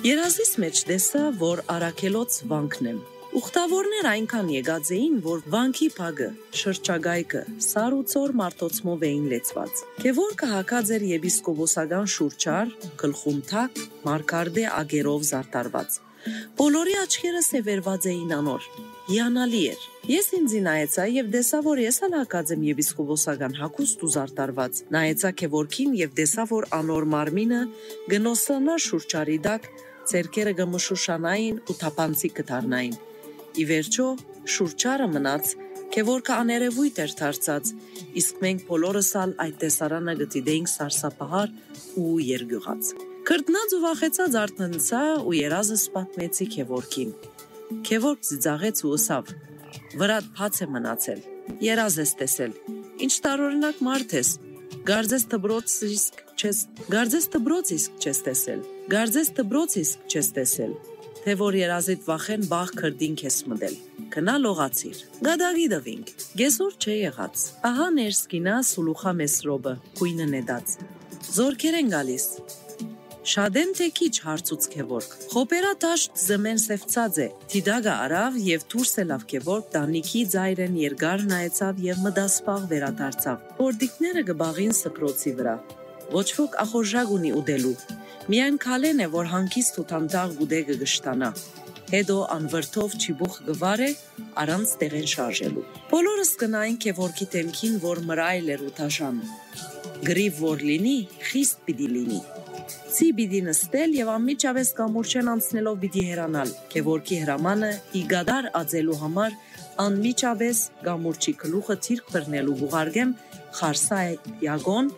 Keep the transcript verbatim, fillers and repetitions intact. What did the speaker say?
Երազիս մեջ տեսա, որ արաքելոց վանքն եմ։ Ուխտավորներ այնքան եկած էին, որ վանքի փագը, շրջագայքը, սար ու ծոր մարդոցմով էին լեցված։ Քևորքը հակած էր եպիսկոպոսական շուրչար, գլխում թակ, մարգարդե ագերով զարդարված։ Բոլորի աչքերը սևերված էին անոր։ Հիանալի էր։ Ես ինձ նայեցա եւ տեսա, որ ես ալ հակած եմ եպիսկոպոսական հագուստ ու զարդարված։ Նայեցա քևորքին եւ տեսա, որ անոր մարմինը գնոսանա շուրչարի դակ, ձեռքերը գմշուշանային ու թափանցի կդառնային։ Ի վերջո շուրչարը մնաց, քևորքը աներևույթ էր դարձած, իսկ մենք բոլորս ալ այդ տեսարանը գտիդեինք սարսափահար ու երգյուղած։ Քրտնած ու վախեցած արթնցա ու երազս պատմեցի քևորքին։ Քևորք ծիծաղեց ու ըսավ. «Վրատ փաց է մնացել, երազ ես տեսել, ինչ տարօրինակ մարդ ես, գարձես դբրոց իսկ չես, գարձես դբրոց իսկ չես տեսել, գարձես դբրոց իսկ չես տեսել, թե որ երազիդ վախեն բաղ քրդինք ես մտել, կնա լողացիր, գադագի դվինք, գեսոր չէ եղած, ահա ներսկինա սուլուխա Մեսրոբը, կույնը նետած, զորքեր են գալիս, շատ եմ թե քիչ հարցուց քևորք, խոպերա տաշտ զմեն սևծած է, թիդագը արավ և դուրս ելավ քևորք տանիքի ձայրեն երգար նայեցավ և մդասպաղ վերադարձավ, պորդիկները գբաղին սպրոցի վրա, ոչ ոք ախորժակ ունի ուդելու, միայն քալեն է, որ հանգիստ ու թանտաղ գուդեգը գշտանա, հետո անվրդով չիբուխ գվար է, առանց տեղեն շարժելու։ Բոլորս կնային քևորքի դեմքին, որ մրայլ էր ու դաժան, գրիվ որ լինի, խիստ պիտի լինի։ Ցի պիտի նստել և անմիջապես կամուրջեն անցնելով պիտի հեռանալ, քևորքի հրամանը իգադար ածելու համար անմիջապես կամուրջի գլուխը թիրք բռնելու ուղարկեմ Խարսայ Յագոն